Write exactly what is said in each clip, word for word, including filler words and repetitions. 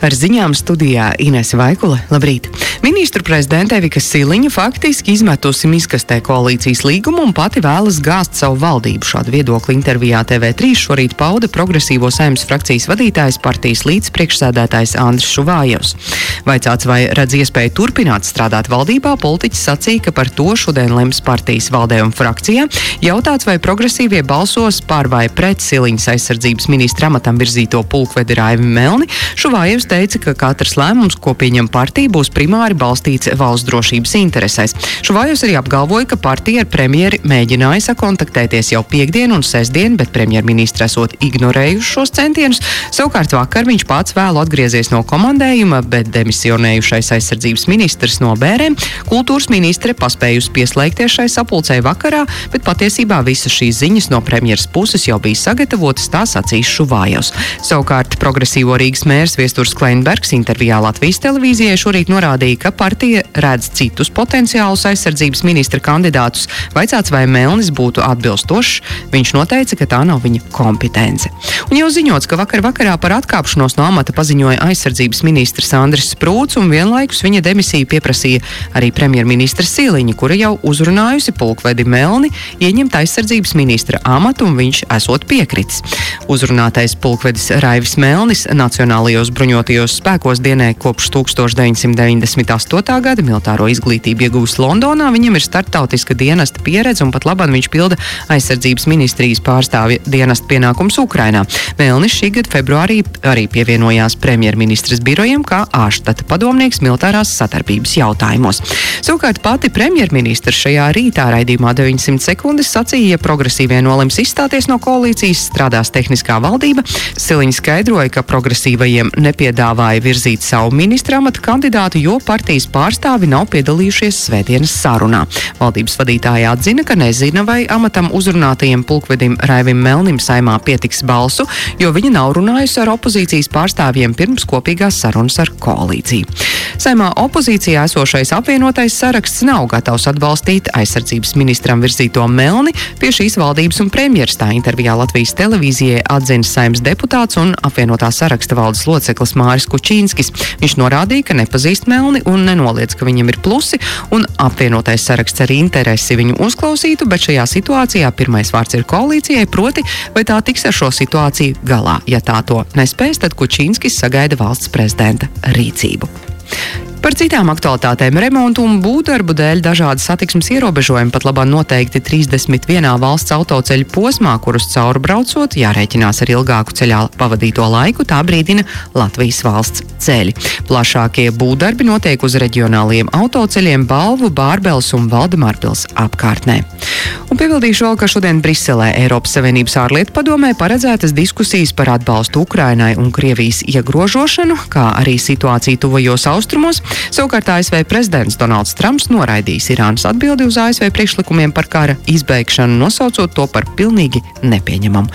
Ar ziņām studijā Inese Vaikule. Labrīt! Ministru prezidente Evika Siliņa faktiski izmetusi miskastē koalīcijas līgumu un pati vēlas gāzt savu valdību. Šādu viedokli intervijā T V trīs šorīt pauda progresīvo Saeimas frakcijas vadītājs, partijas līdzpriekšsēdētājs Andris Šuvājevs. Vaicāts, vai redz iespēju turpināt strādāt valdībā, politiķis sacīja, ka par to šodien lems partijas valdē un frakcijā. Jautāts, vai progresīvie balsos par vai pret Siliņas aizsardzības ministra amatam virzīto pulkvedi Raivi Melni, Šuvājevs teica, ka katrs lēmums, ko pieņem partija, būs primāri balstīts valsts drošības interesēs. Šuvājevs arī apgalvoja, ka partija ar premjeri mēģināja sakontaktēties jau piekdien un sestdien, bet premjerministra esot ignorējuši šos centienus. Savukārt vakar viņš pats vēlu atgriezies no komandējuma, bet demisionējušais aizsardzības ministrs no bērēm. Kultūras ministre paspējusi pieslēgties šai sapulcei vakarā, bet patiesībā visas šīs ziņas no premjeras puses jau bija sagatavotas, tā sacīs Šuvājevs. Savukārt progresīvo Rīgas mērs Viesturs Kleinbergs intervijā Latvijas televīzijai šorīt norādīja, ka partija redz citus potenciālus aizsardzības ministra kandidātus. Vaicāts, vai Melnis būtu atbilstošs, viņš noteica, ka tā nav viņa kompetence. Un jau ziņots, ka vakar vakarā par atkāpšanos no amata paziņoja aizsardzības ministrs Andris Sprūts, un vienlaikus viņa demisiju pieprasīja arī premjerministra Siliņa, kura jau uzrunājusi pulkvedi Melni ieņemt aizsardzības ministra amatu, un viņš esot piekritis. Uzrunātais pulkvedis Raivis Melnis Nacionālajos bruņotajos spēkos dienē kopš tūkstoš deviņsimt deviņdesmit astotā gada, militāro izglītību ieguvis Londonā, viņam ir starptautiska dienesta pieredze un pat labāk viņš pilda aizsardzības ministrijas pārstāvja dienesta pienākums Ukrainā. Melnis šī gada februārī arī pievienojās premjerministras birojam kā ārštata padomnieks militārās sadarbības jautājumos. Savukārt pati premjerministra šajā rītā raidījumā deviņsimt sekundes sacīja, ja progresīvie nolems izstāties no koalīcijas, strādās tehniskā valdība. Siliņa skaidroja, ka progresīvajiem nepiedāvāja virzīt savu ministra amata kandidātu, jo partijas pārstāvi nav piedalījušies svētdienas sarunā. Valdības vadītāja atzina, ka nezina, vai amatam uzrunātajiem pulkvedim Raivim Melnim Saeimā pietiks balsu, jo viņa nav runājusi ar opozīcijas pārstāvjiem pirms kopīgās sarunas ar koalīciju. Saeimā opozīcijā esošais apvienotais saraksts nav gatavs atbalstīt aizsardzības ministram virzīto Melni. Pie šīs valdības un premjeras tā intervijā Latvijas televīzijai atzina Saeimas deputāts un apvienotā saraksta valdes loceklis Māris Kučīnskis. Viņš norādīja, ka nepazīst Melni un nenoliedz, ka viņam ir plusi, un apvienotais saraksts ar interesi viņu uzklausītu, bet šajā situācijā pirmais vārds ir koalīcijai, proti, vai tā tiks ar šo situāciju galā. Ja tā to nespēs, tad Kučīnskis sagaida valsts prezidenta rīcību. Par citām aktualitātēm remontu un būvdarbu dēļ dažādi satiksmes ierobežojumi pat labāk noteikti trīsdesmit vienā valsts autoceļu posmā, kurus cauri braucot, jārēķinās ar ilgāku ceļā pavadīto laiku, tā brīdina Latvijas valsts ceļi. Plašākie būvdarbi notiek uz reģionāliem autoceļiem Balvu, Bārbels un Valdemārpils apkārtnē. Un piebildīšu vēl, ka šodien Briselē Eiropas Savienības ārlietu padomē paredzētas diskusijas par atbalstu Ukrainai un Krievijas iegrožošanu, kā arī situāciju tuvajos austrumos. Savukārt A S V prezidents Donalds Trumps noraidījis Irānas atbildi uz A S V priekšlikumiem par kara izbeigšanu, nosaucot to par pilnīgi nepieņemamu.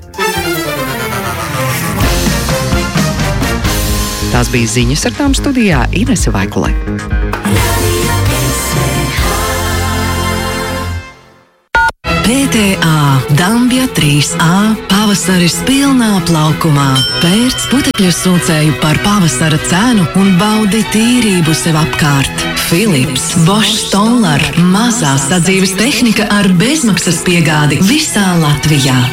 Tās bija ziņas, ar tām studijā Inese Vaikule. P T A Dambja trīs A pavasaris pilnā plaukumā. Pērc putekļu sūcēju par pavasara cenu un baudi tīrību sev apkārt. Philips, Bosch Stoller, mazā sadzīves tehnika ar bezmaksas piegādi visā Latvijā.